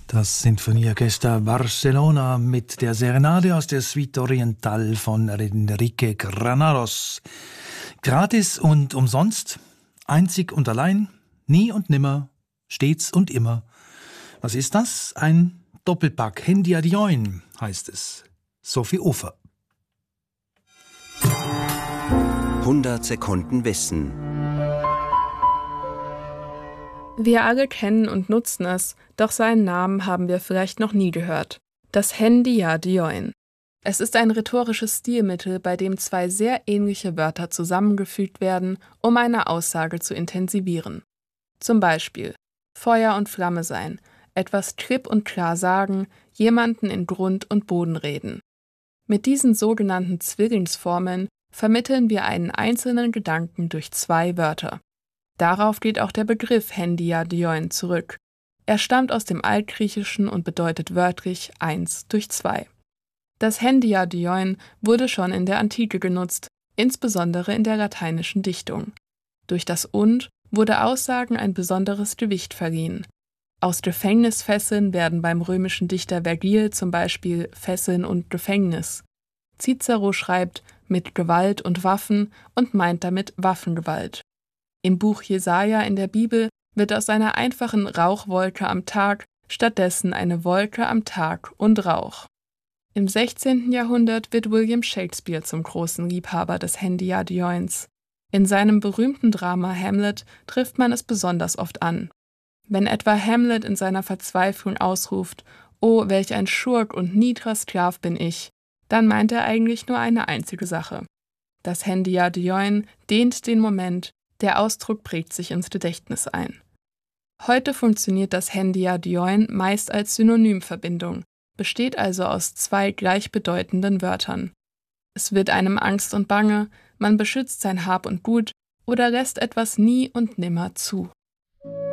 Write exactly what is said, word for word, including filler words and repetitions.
Das Sinfonieorchester Barcelona mit der Serenade aus der Suite Oriental von Enrique Granados. Gratis und umsonst, einzig und allein, nie und nimmer, stets und immer. Was ist das? Ein Doppelpack. Hendy Adjoin heißt es. Sophie Ufer. hundert Sekunden Wissen. Wir alle kennen und nutzen es, doch seinen Namen haben wir vielleicht noch nie gehört. Das Hendy Adjoin. Es ist ein rhetorisches Stilmittel, bei dem zwei sehr ähnliche Wörter zusammengefügt werden, um eine Aussage zu intensivieren. Zum Beispiel Feuer und Flamme sein, etwas klipp und klar sagen, jemanden in Grund und Boden reden. Mit diesen sogenannten Zwillingsformeln vermitteln wir einen einzelnen Gedanken durch zwei Wörter. Darauf geht auch der Begriff Hendy Adjoin zurück. Er stammt aus dem Altgriechischen und bedeutet wörtlich eins durch zwei. Das Hendy Adjoin wurde schon in der Antike genutzt, insbesondere in der lateinischen Dichtung. Durch das Und wurde Aussagen ein besonderes Gewicht verliehen. Aus Gefängnisfesseln werden beim römischen Dichter Vergil zum Beispiel Fesseln und Gefängnis. Cicero schreibt mit Gewalt und Waffen und meint damit Waffengewalt. Im Buch Jesaja in der Bibel wird aus einer einfachen Rauchwolke am Tag stattdessen eine Wolke am Tag und Rauch. Im sechzehnten Jahrhundert wird William Shakespeare zum großen Liebhaber des Hendy Adjoins. In seinem berühmten Drama Hamlet trifft man es besonders oft an. Wenn etwa Hamlet in seiner Verzweiflung ausruft, »Oh, welch ein Schurk und niedrer Sklav bin ich«, dann meint er eigentlich nur eine einzige Sache. Das Hendy Adjoin dehnt den Moment, der Ausdruck prägt sich ins Gedächtnis ein. Heute funktioniert das Hendy Adjoin meist als Synonymverbindung, besteht also aus zwei gleichbedeutenden Wörtern. Es wird einem Angst und Bange, man beschützt sein Hab und Gut oder lässt etwas nie und nimmer zu.